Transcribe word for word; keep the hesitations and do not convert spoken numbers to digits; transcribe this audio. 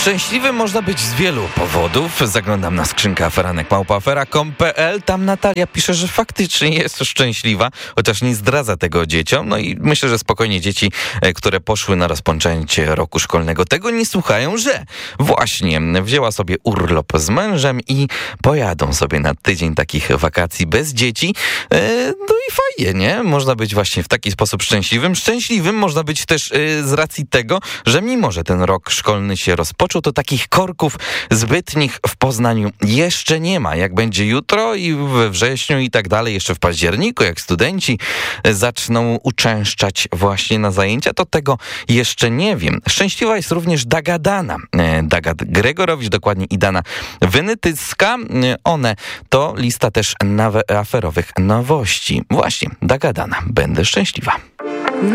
Szczęśliwy można być z wielu powodów. Zaglądam na skrzynkę aferanek małpa afera kropka com kropka pe el. Tam Natalia pisze, że faktycznie jest szczęśliwa, chociaż nie zdradza tego dzieciom. No i myślę, że spokojnie dzieci, które poszły na rozpoczęcie roku szkolnego, tego nie słuchają, że właśnie wzięła sobie urlop z mężem i pojadą sobie na tydzień takich wakacji bez dzieci. No i fajnie, nie? Można być właśnie w taki sposób szczęśliwym. Szczęśliwym można być też z racji tego, że mimo, że ten rok szkolny się rozpoczął, to takich korków zbytnich w Poznaniu jeszcze nie ma. Jak będzie jutro i we wrześniu i tak dalej, jeszcze w październiku, jak studenci zaczną uczęszczać właśnie na zajęcia, to tego jeszcze nie wiem. Szczęśliwa jest również Daga Dana. Daga Gregorowicz, dokładnie i Dana Wynytycka. One to lista też nawe- aferowych nowości. Właśnie, Daga Dana. Będę szczęśliwa.